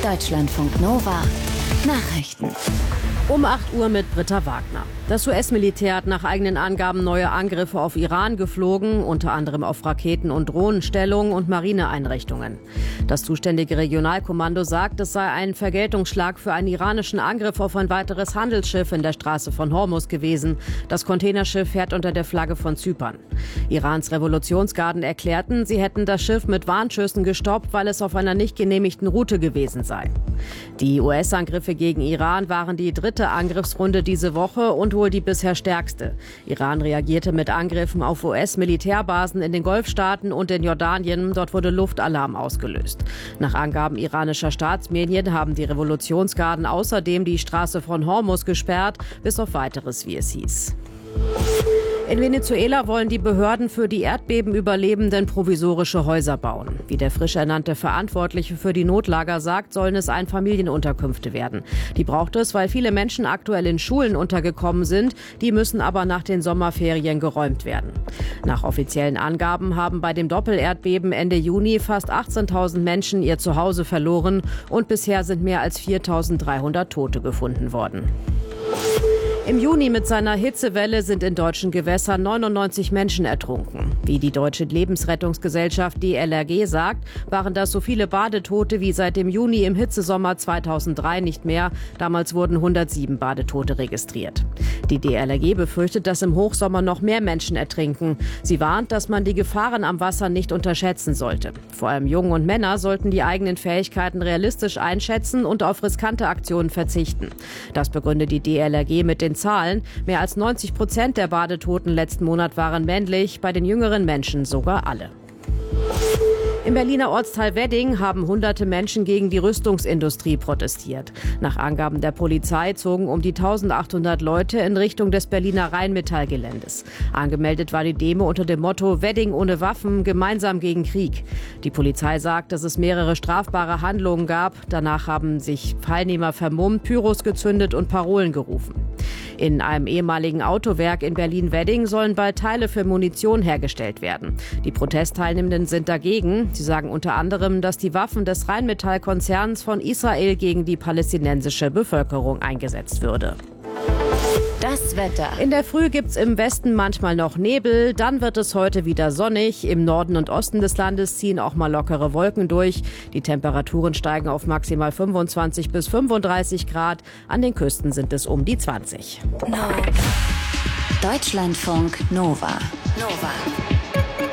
Deutschlandfunk Nova Nachrichten. Um 8 Uhr mit Britta Wagner. Das US-Militär hat nach eigenen Angaben neue Angriffe auf Iran geflogen, unter anderem auf Raketen- und Drohnenstellungen und Marineeinrichtungen. Das zuständige Regionalkommando sagt, es sei ein Vergeltungsschlag für einen iranischen Angriff auf ein weiteres Handelsschiff in der Straße von Hormuz gewesen. Das Containerschiff fährt unter der Flagge von Zypern. Irans Revolutionsgarden erklärten, sie hätten das Schiff mit Warnschüssen gestoppt, weil es auf einer nicht genehmigten Route gewesen sei. Die US-Angriffe gegen Iran waren die dritte Angriffsrunde diese Woche und wohl die bisher stärkste. Iran reagierte mit Angriffen auf US-Militärbasen in den Golfstaaten und in Jordanien. Dort wurde Luftalarm ausgelöst. Nach Angaben iranischer Staatsmedien haben die Revolutionsgarden außerdem die Straße von Hormuz gesperrt, bis auf Weiteres, wie es hieß. In Venezuela wollen die Behörden für die Erdbebenüberlebenden provisorische Häuser bauen. Wie der frisch ernannte Verantwortliche für die Notlager sagt, sollen es Einfamilienunterkünfte werden. Die braucht es, weil viele Menschen aktuell in Schulen untergekommen sind. Die müssen aber nach den Sommerferien geräumt werden. Nach offiziellen Angaben haben bei dem Doppelerdbeben Ende Juni fast 18.000 Menschen ihr Zuhause verloren und bisher sind mehr als 4.300 Tote gefunden worden. Im Juni mit seiner Hitzewelle sind in deutschen Gewässern 99 Menschen ertrunken. Wie die Deutsche Lebensrettungsgesellschaft DLRG sagt, waren das so viele Badetote wie seit dem Juni im Hitzesommer 2003 nicht mehr. Damals wurden 107 Badetote registriert. Die DLRG befürchtet, dass im Hochsommer noch mehr Menschen ertrinken. Sie warnt, dass man die Gefahren am Wasser nicht unterschätzen sollte. Vor allem Jungen und Männer sollten die eigenen Fähigkeiten realistisch einschätzen und auf riskante Aktionen verzichten. Das begründet die DLRG mit den Zahlen. Mehr als 90% der Badetoten letzten Monat waren männlich, bei den jüngeren Menschen sogar alle. Im Berliner Ortsteil Wedding haben hunderte Menschen gegen die Rüstungsindustrie protestiert. Nach Angaben der Polizei zogen um die 1800 Leute in Richtung des Berliner Rheinmetall-Geländes. Angemeldet war die Demo unter dem Motto Wedding ohne Waffen, gemeinsam gegen Krieg. Die Polizei sagt, dass es mehrere strafbare Handlungen gab. Danach haben sich Teilnehmer vermummt, Pyros gezündet und Parolen gerufen. In einem ehemaligen Autowerk in Berlin-Wedding sollen bald Teile für Munition hergestellt werden. Die Protestteilnehmenden sind dagegen. Sie sagen unter anderem, dass die Waffen des Rheinmetall-Konzerns von Israel gegen die palästinensische Bevölkerung eingesetzt würde. Das Wetter. In der Früh gibt's im Westen manchmal noch Nebel, dann wird es heute wieder sonnig. Im Norden und Osten des Landes ziehen auch mal lockere Wolken durch. Die Temperaturen steigen auf maximal 25 bis 35 Grad. An den Küsten sind es um die 20. Deutschlandfunk Nova.